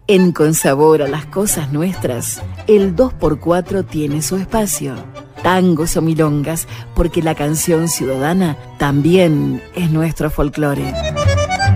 En Con Sabor a las Cosas Nuestras, el 2x4 tiene su espacio. Tangos o milongas, porque la canción ciudadana también es nuestro folclore.